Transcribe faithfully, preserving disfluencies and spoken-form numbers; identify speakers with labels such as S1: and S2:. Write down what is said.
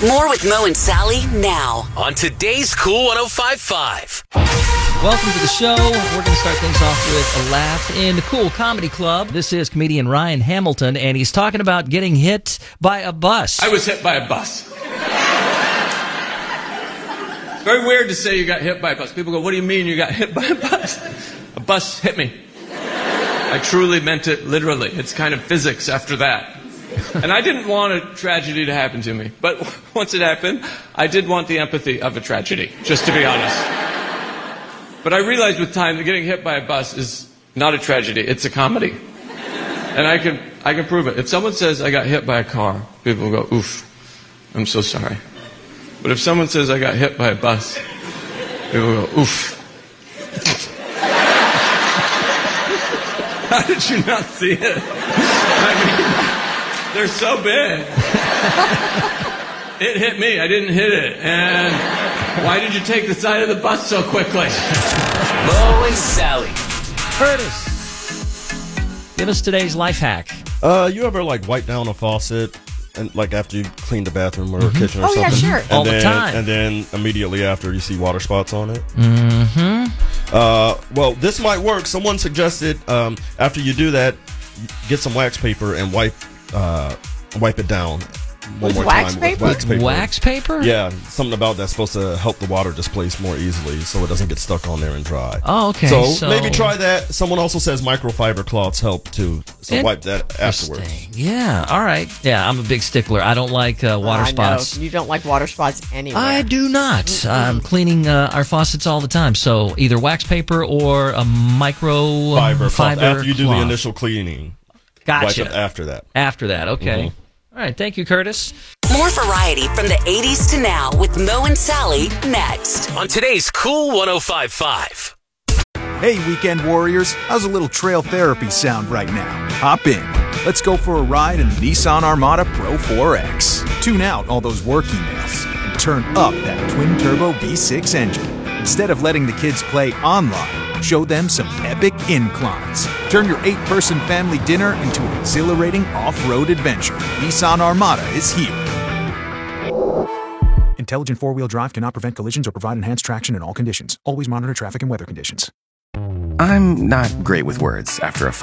S1: More with Mo and Sally now on today's Cool one oh five five.
S2: Welcome to the show. We're going to start things off with a laugh in the Cool Comedy Club. This is comedian Ryan Hamilton, and he's talking about getting hit by a bus.
S3: I was hit by a bus. It's very weird to say you got hit by a bus. People go, what do you mean you got hit by a bus? A bus hit me. I truly meant it literally. It's kind of physics after that. And I didn't want a tragedy to happen to me. But once it happened, I did want the empathy of a tragedy, just to be honest. But I realized with time that getting hit by a bus is not a tragedy. It's a comedy. And I can, I can prove it. If someone says I got hit by a car, people will go, oof, I'm so sorry. But if someone says I got hit by a bus, people will go, oof. How did you not see it? I mean, they're so big. It hit me. I didn't hit it. And why did you take the side of the bus so quickly?
S1: Mo and Sally.
S2: Curtis, give us today's life hack.
S4: Uh, you ever like wipe down a faucet and like after you clean the bathroom or
S2: Mm-hmm.
S4: kitchen or
S5: Oh,
S4: something?
S5: yeah, sure.
S4: And
S2: All the
S4: then,
S2: time.
S4: And then immediately after you see water spots on it?
S2: Mm-hmm.
S4: Uh, well, this might work. Someone suggested um, after you do that, get some wax paper and wipe uh, wipe it down one
S5: With
S4: more
S5: wax
S4: time
S5: paper?
S4: with wax paper.
S2: Wax paper?
S4: Yeah, something about that's supposed to help the water displace more easily so it doesn't get stuck on there and dry.
S2: Oh, okay.
S4: So,
S2: So-
S4: maybe try that. Someone also says microfiber cloths help too. So wipe that afterwards.
S2: Interesting. Yeah, all right. Yeah, I'm a big stickler. I don't like uh, water
S5: I know.
S2: spots.
S5: You don't like water spots anywhere.
S2: I do not. I'm cleaning uh, our faucets all the time. So either wax paper or a micro
S4: Fiber, cloth.
S2: fiber
S4: After you do
S2: cloth.
S4: the initial cleaning.
S2: Gotcha.
S4: Wipe it after that.
S2: After that, okay. All right, thank you, Curtis.
S1: More variety from the eighties to now with Mo and Sally next on today's Cool one oh five five.
S6: Hey, weekend warriors, how's a little trail therapy sound right now? Hop in. Let's go for a ride in the Nissan Armada Pro four X. Tune out all those work emails and turn up that twin-turbo V six engine. Instead of letting the kids play online, show them some epic inclines. Turn your eight-person family dinner into an exhilarating off-road adventure. Nissan Armada is here. Intelligent four-wheel drive cannot prevent collisions or provide enhanced traction in all conditions. Always monitor traffic and weather conditions.
S7: I'm not great with words after a